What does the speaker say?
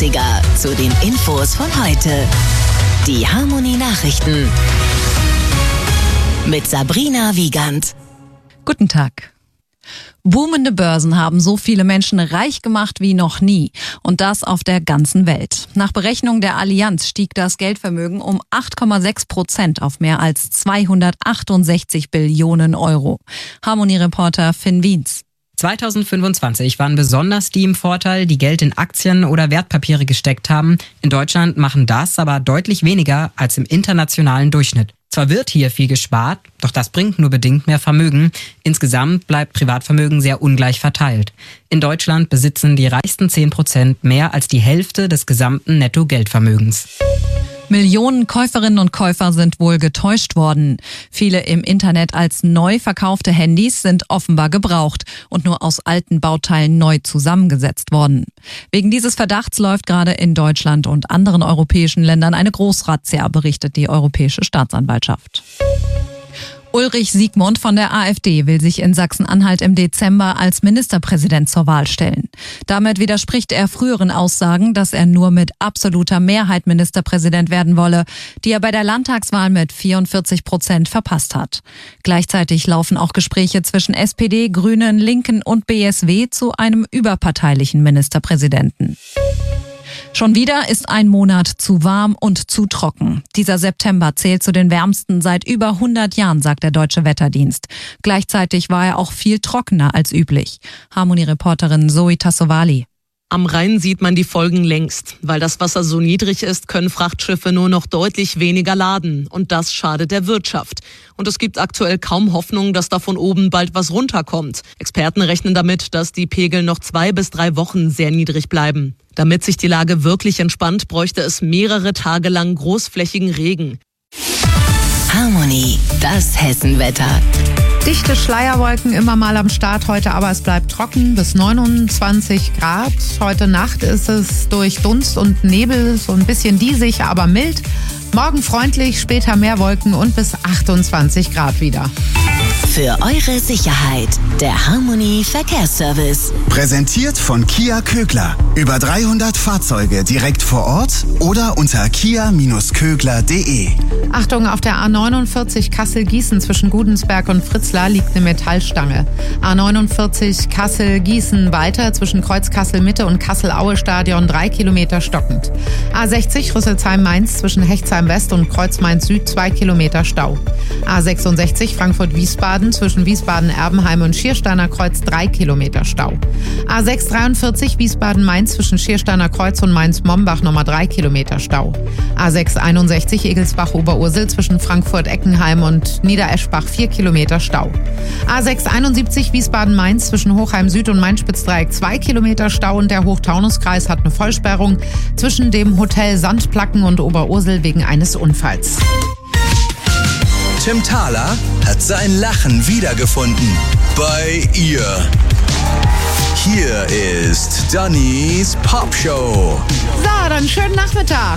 Klassiker zu den Infos von heute. Die Harmony Nachrichten mit Sabrina Wiegand. Guten Tag. Boomende Börsen haben so viele Menschen reich gemacht wie noch nie. Und das auf der ganzen Welt. Nach Berechnung der Allianz stieg das Geldvermögen um 8,6% auf mehr als 268 Billionen Euro. Harmony-Reporter Finn Wiens. 2025 waren besonders die im Vorteil, die Geld in Aktien oder Wertpapiere gesteckt haben. In Deutschland machen das aber deutlich weniger als im internationalen Durchschnitt. Zwar wird hier viel gespart, doch das bringt nur bedingt mehr Vermögen. Insgesamt bleibt Privatvermögen sehr ungleich verteilt. In Deutschland besitzen die reichsten 10% mehr als die Hälfte des gesamten Netto-Geldvermögens. Millionen Käuferinnen und Käufer sind wohl getäuscht worden. Viele im Internet als neu verkaufte Handys sind offenbar gebraucht und nur aus alten Bauteilen neu zusammengesetzt worden. Wegen dieses Verdachts läuft gerade in Deutschland und anderen europäischen Ländern eine Großrazzia, berichtet die Europäische Staatsanwaltschaft. Ulrich Siegmund von der AfD will sich in Sachsen-Anhalt im Dezember als Ministerpräsident zur Wahl stellen. Damit widerspricht er früheren Aussagen, dass er nur mit absoluter Mehrheit Ministerpräsident werden wolle, die er bei der Landtagswahl mit 44% verpasst hat. Gleichzeitig laufen auch Gespräche zwischen SPD, Grünen, Linken und BSW zu einem überparteilichen Ministerpräsidenten. Schon wieder ist ein Monat zu warm und zu trocken. Dieser September zählt zu den wärmsten seit über 100 Jahren, sagt der Deutsche Wetterdienst. Gleichzeitig war er auch viel trockener als üblich. Harmony-Reporterin Zoe Tassovali. Am Rhein sieht man die Folgen längst. Weil das Wasser so niedrig ist, können Frachtschiffe nur noch deutlich weniger laden. Und das schadet der Wirtschaft. Und es gibt aktuell kaum Hoffnung, dass da von oben bald was runterkommt. Experten rechnen damit, dass die Pegel noch 2 bis 3 Wochen sehr niedrig bleiben. Damit sich die Lage wirklich entspannt, bräuchte es mehrere Tage lang großflächigen Regen. Harmony, das Hessenwetter. Dichte Schleierwolken immer mal am Start heute, aber es bleibt trocken bis 29 Grad. Heute Nacht ist es durch Dunst und Nebel so ein bisschen diesig, aber mild. Morgen freundlich, später mehr Wolken und bis 28 Grad wieder. Für eure Sicherheit, der Harmony Verkehrsservice. Präsentiert von Kia Kögler. Über 300 Fahrzeuge direkt vor Ort oder unter kia-kögler.de. Achtung, auf der A49 Kassel-Gießen zwischen Gudensberg und Fritzlar liegt eine Metallstange. A49 Kassel-Gießen weiter zwischen Kreuz Kassel-Mitte und Kassel-Aue-Stadion 3 Kilometer stockend. A60 Rüsselsheim-Mainz zwischen Hechtsheim-West und Kreuz Mainz-Süd 2 Kilometer Stau. A66 Frankfurt-Wiesbaden zwischen Wiesbaden-Erbenheim und Schiersteiner Kreuz 3 Kilometer Stau. A643 Wiesbaden-Mainz zwischen Schiersteiner Kreuz und Mainz-Mombach nochmal 3 Kilometer Stau. A661 Egelsbach-Oberursel zwischen Frankfurt-Eckenheim und Niedereschbach 4 Kilometer Stau. A671 Wiesbaden-Mainz zwischen Hochheim-Süd und Main-Spitz-Dreieck 2 Kilometer Stau und der Hochtaunuskreis hat eine Vollsperrung zwischen dem Hotel Sandplacken und Oberursel wegen eines Unfalls. Tim Thaler hat sein Lachen wiedergefunden. Bei ihr. Hier ist Dannys Popshow. So, dann schönen Nachmittag.